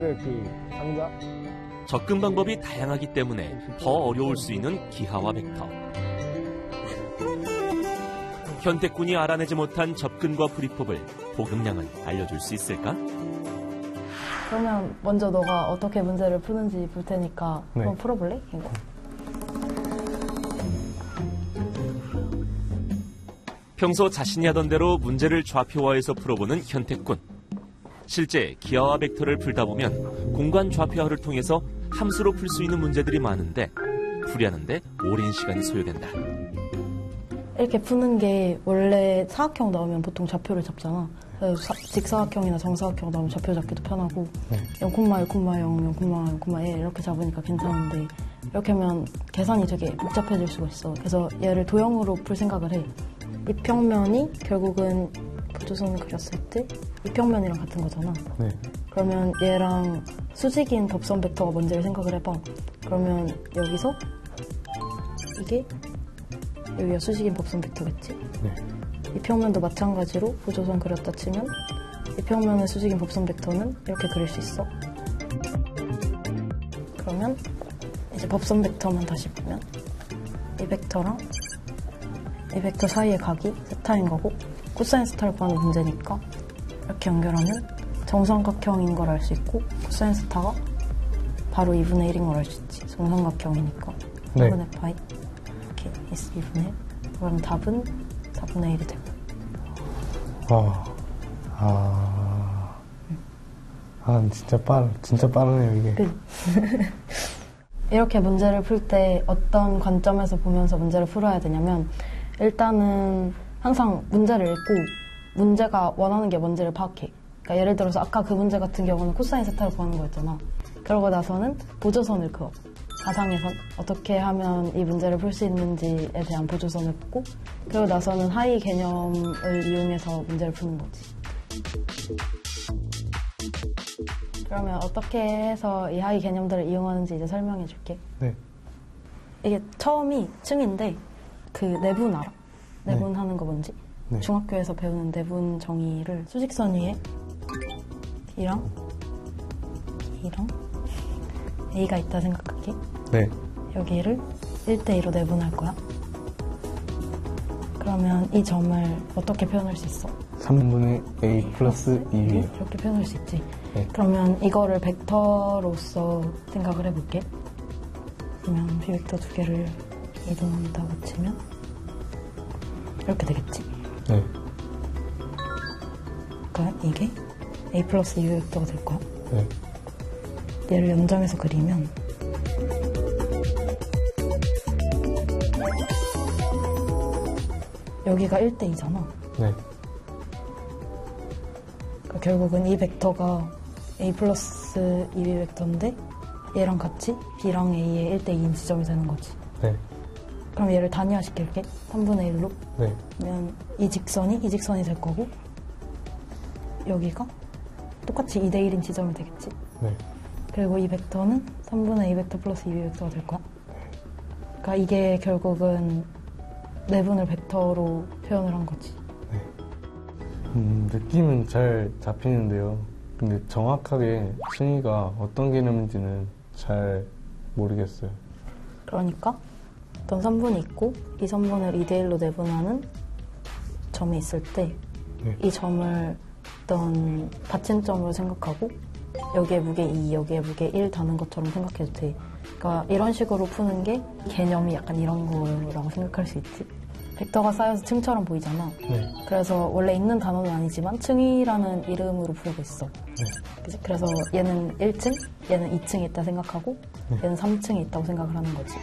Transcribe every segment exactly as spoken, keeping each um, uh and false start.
그 상자? 접근 방법이 다양하기 때문에 더 어려울 수 있는 기하와 벡터. 현대꾼이 알아내지 못한 접근과 불이법을 보금양은 알려줄 수 있을까? 그러면 먼저 너가 어떻게 문제를 푸는지 볼 테니까 네. 한번 풀어볼래? 이거. 평소 자신이 하던 대로 문제를 좌표화해서 풀어보는 현태꾼. 실제 기하와 벡터를 풀다 보면 공간 좌표화를 통해서 함수로 풀 수 있는 문제들이 많은데 풀이하는데 오랜 시간이 소요된다. 이렇게 푸는 게 원래 사각형 나오면 보통 좌표를 잡잖아. 사, 직사각형이나 정사각형 나오면 좌표 잡기도 편하고 네. 영, 영, 영, 영, 일 이렇게 잡으니까 괜찮은데 이렇게 하면 계산이 되게 복잡해질 수가 있어. 그래서 얘를 도형으로 풀 생각을 해. 이 평면이 결국은 보조선을 그렸을 때 이 평면이랑 같은 거잖아. 네. 그러면 얘랑 수직인 덥선 벡터가 뭔지를 생각을 해봐. 그러면 여기서 이게 여기가 수직인 법선 벡터겠지? 네. 이 평면도 마찬가지로 보조선 그렸다 치면 이 평면의 수직인 법선 벡터는 이렇게 그릴 수 있어. 그러면 이제 법선 벡터만 다시 보면 이 벡터랑 이 벡터 사이의 각이 세타인 거고 코사인 스타를 구하는 문제니까 이렇게 연결하면 정삼각형인 걸 알 수 있고 코사인 스타가 바로 이분의 일인 걸 알 수 있지. 정삼각형이니까. 네. 이분의 파이 이렇게 이분의 일. 그럼 답은 사분의 일이 되고. 와, 아, 아 진짜 빠르, 진짜 빠르네요 이게. 그. 이렇게 문제를 풀 때 어떤 관점에서 보면서 문제를 풀어야 되냐면 일단은 항상 문제를 읽고 문제가 원하는 게 뭔지를 파악해. 그러니까 예를 들어서 아까 그 문제 같은 경우는 코사인 세타를 구하는 거였잖아. 그러고 나서는 보조선을 그어. 가상에선 어떻게 하면 이 문제를 풀 수 있는지에 대한 보조선을 푸고 그러고 나서는 하위 개념을 이용해서 문제를 푸는 거지. 그러면 어떻게 해서 이 하위 개념들을 이용하는지 이제 설명해 줄게. 네. 이게 처음이 층인데 그 내분 알아? 내분 네. 하는 거 뭔지? 네. 중학교에서 배우는 내분 정의를 수직선 위에 D랑 B랑 A가 있다 생각할게. 네. 여기를 일 대 이로 내분할 거야. 그러면 이 점을 어떻게 표현할 수 있어? 삼분의 A 플러스 이에요. 이렇게 표현할 수 있지. 네. 그러면 이거를 벡터로서 생각을 해볼게. 그러면 B벡터 두 개를 이동한다고 치면 이렇게 되겠지. 네. 그러니까 이게 A 플러스 U 벡터가 될 거야. 네. 얘를 연장해서 그리면 여기가 일 대 이잖아. 네. 그러니까 결국은 이 벡터가 A 플러스 이 비 벡터인데 얘랑 같이 B랑 A의 일 대 이인 지점이 되는 거지. 네. 그럼 얘를 단위화시킬게. 삼분의 일로. 네. 그러면 이 직선이 이 직선이 될 거고 여기가 똑같이 이 대 일인 지점이 되겠지. 네. 그리고 이 벡터는 삼분의 이 벡터 플러스 이 비 벡터가 될 거야. 그러니까 이게 결국은 내분을 벡터로 표현을 한 거지. 네. 음, 느낌은 잘 잡히는데요. 근데 정확하게 층위가 어떤 개념인지는 잘 모르겠어요. 그러니까 어떤 선분이 있고 이 선분을 이 대 일로 내분하는 점이 있을 때 이 네. 점을 어떤 받침점으로 생각하고 여기에 무게 이, 여기에 무게 일 다는 것처럼 생각해도 돼. 그러니까 이런 식으로 푸는 게 개념이 약간 이런 거라고 생각할 수 있지. 벡터가 쌓여서 층처럼 보이잖아. 네. 그래서 원래 있는 단어는 아니지만 층이라는 이름으로 부르고 있어. 네. 그치? 그래서 얘는 일 층, 얘는 이 층에 있다 생각하고 네. 얘는 삼 층에 있다고 생각을 하는 거지.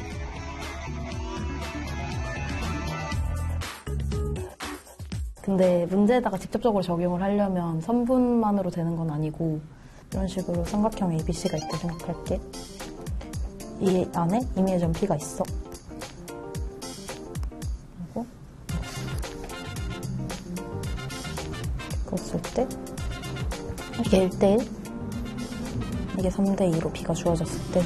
근데 문제에다가 직접적으로 적용을 하려면 선분만으로 되는 건 아니고 이런 식으로 삼각형 에이 비 씨가 있다 생각할게. 이 안에 임의의 점 P가 있어. 그리고 그랬을 때 이게 일 대 일, 이게 삼 대 이로 B가 주어졌을 때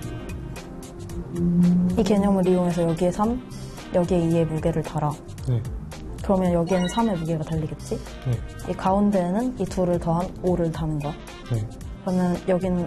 이 개념을 이용해서 여기에 삼, 여기에 이의 무게를 달아. 네. 그러면 여기에는 삼의 무게가 달리겠지? 네. 이 가운데에는 이 둘을 더한 오를 다는 거야. 네. 저는 여기는